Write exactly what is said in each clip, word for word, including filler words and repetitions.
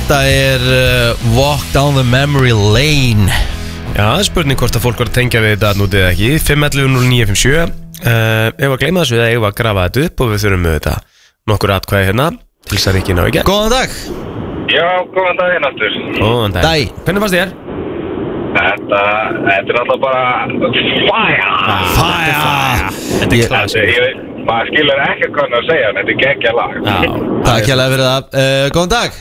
Þetta er uh, Walk Down the Memory Lane. Já, það er spurning hvort að fólk var að tengja við þetta nútið eða ekki. fimm ellefu núll níu fimm sjö. uh, Ef að gleyma þessu eða ef að grafa þetta upp og við þurfum með þetta nokkur atkvæði hérna til þess að ekki ná ekki. Góðan dag. Já, góðan daginn aftur. Góðan dag. Dag. Hvernig fannst þér? Þetta, þetta er alltaf bara fire. Fire. Þetta er klassik. Maður skilur ekki hvað hann að segja, en þetta er geggja lag. Takk hérlega fyrir það. uh, Góðan dag.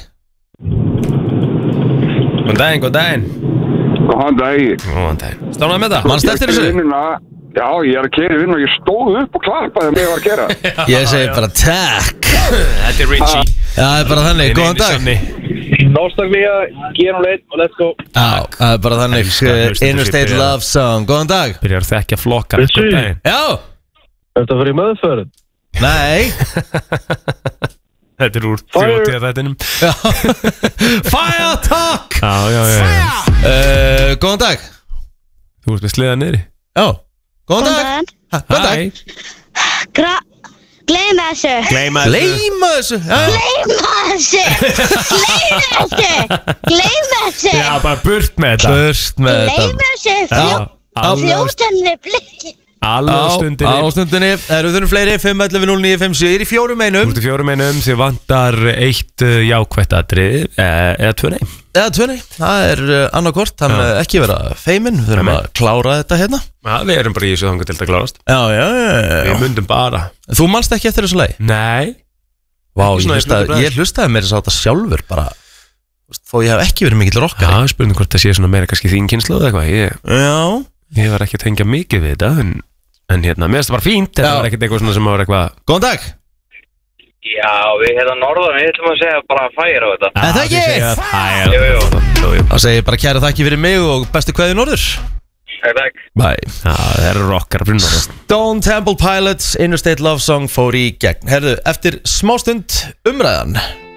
Góðan daginn, góðan daginn. Góðan daginn. Góðan daginn. Stánaði með það? Manstu eftir þessu? Vinnuna, já, ég er að keyra í vinnu og ég stóð upp og klappaði mig að var að keyra. Ég segi bara takk. Þetta er Richie. Já, það er bara þannig. Góðan dag. Nostalgia, gerum leitt og let's go. Já, það er bara þannig. Elskar að hlusta Interstate þessi Love Song. Góðan dag. Byrjar að þekkja flokkar. Góðan daginn. Já. Þetta fyrir meðferð. Nei. Þetta er úr þjóðtíða þættinum. Fire talk. Já, já, já, já. uh, Góðan dag. Þú ert með sliðað niðri. Já. Góðan dag. Ha, Góðan dag. Gra... Gleyma þessu. Gleyma Gleyma þessu. Já. Gleyma þessu. Gleyma þessu. Gleyma þessu. Já, bara burt með þetta. Burt með þetta. Gleyma þessu. Já. Fljótanni blikki. Alveg á stundinni. Á stundinni. Erum þurfum fleiri. fimm ellefu núll níu fimm sjö. Ég er í fjórum einum. Þú ert í fjórum einum. Þið vantar eitt uh, jákvætt atriði eh, eða tvö nei. Eða tvö nei. Það er uh, annarkvort. Það með ekki vera feiminn. Við þurfum að klára þetta hérna. Já, við erum bara í þessu þangað til þetta klárast. Já, já, já. Við myndum bara. Þú manst ekki eftir þessu lagi? Nei. Vá, Ekki ég svona í hlustaði, fljótu bragði. ég hlustaði mér þess að þetta sjálfur bara. Þó ég hef ekki verið mikill Já, rockari. spurning hvort það sé svona meira kannski þín kynslu eða eitthvað. Ég, Já. ég var ekki að tengja mikið við þetta en, en hérna, mér finnst það bara fínt. Þetta Já. var ekkert eitthvað svona sem var eitthvað. Góðan dag. Já, við hérna norðan, við ætlum að segja bara fire á þetta. En það ekki? ekki? Jú, jú. Jú, jú. Þá segi ég bara kæra þakki fyrir mig og bestu kveðið norður. Takk. Bye. Já, það eru rockar fyrir norðast. Stone Temple Pilots, Interstate Love Song fór í gegn. Herðu, eftir smástund umræðan.